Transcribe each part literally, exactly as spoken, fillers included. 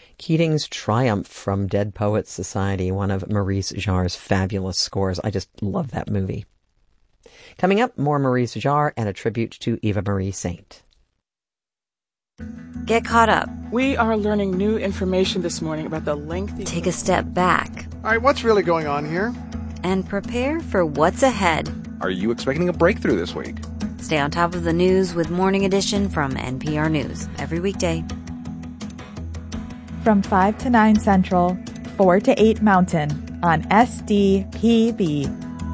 Keating's Triumph from Dead Poets Society, one of Maurice Jarre's fabulous scores. I just love that movie. Coming up, more Maurice Jarre and a tribute to Eva Marie Saint. Get caught up. We are learning new information this morning about the lengthy... Take a step back. All right, what's really going on here? And prepare for what's ahead. Are you expecting a breakthrough this week? Stay on top of the news with Morning Edition from N P R News every weekday. From five to nine Central, four to eight Mountain on S D P B.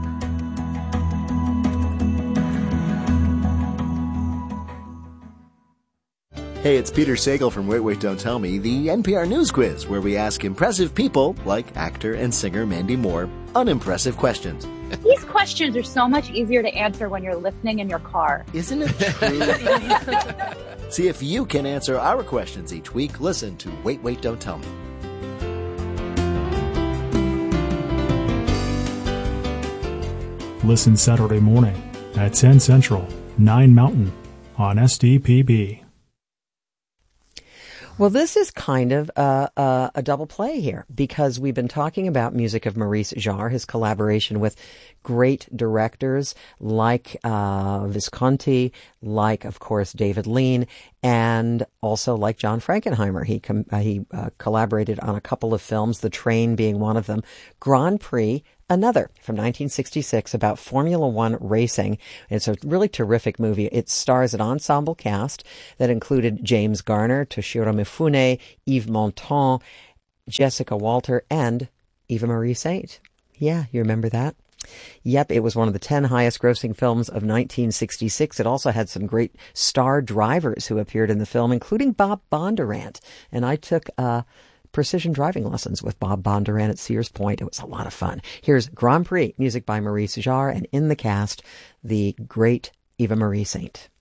Hey, it's Peter Sagal from Wait, Wait, Don't Tell Me, the N P R News Quiz, where we ask impressive people, like actor and singer Mandy Moore, unimpressive questions. These questions are so much easier to answer when you're listening in your car. Isn't it true? See if you can answer our questions each week. Listen to Wait, Wait, Don't Tell Me. Listen Saturday morning at ten Central, nine Mountain on S D P B. Well, this is kind of a, a, a double play here, because we've been talking about music of Maurice Jarre, his collaboration with great directors like uh, Visconti, like, of course, David Lean, and also like John Frankenheimer. He com- uh, he uh, collaborated on a couple of films, The Train being one of them, Grand Prix, another from nineteen sixty-six about Formula One racing. It's a really terrific movie. It stars an ensemble cast that included James Garner, Toshiro Mifune, Yves Montand, Jessica Walter, and Eva Marie Saint. Yeah, you remember that? Yep, it was one of the ten highest grossing films of nineteen sixty-six. It also had some great star drivers who appeared in the film, including Bob Bondurant. And I took uh precision driving lessons with Bob Bondurant at Sears Point. It was a lot of fun. Here's Grand Prix, music by Maurice Jarre, and in the cast, the great Eva Marie Saint.